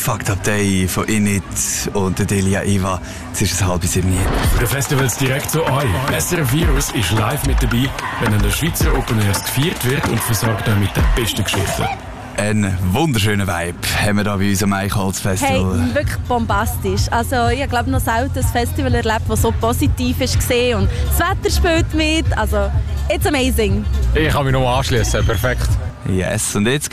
Fucked Up Day von Init und der Delia Eva. Es ist 6:30. Für den Festivals direkt zu euch. SRF Virus ist live mit dabei, wenn an der Schweizer Open Airs gefeiert wird und versorgt euch mit den besten Geschichten. Ein wunderschöner Vibe haben wir hier bei uns am Eichholz Festival. Hey, wirklich bombastisch. Also ich glaube noch selten ein Festival erlebt, das so positiv ist gesehen und das Wetter spielt mit. Also it's amazing. Ich kann mich nur anschließen, perfekt. Yes, und jetzt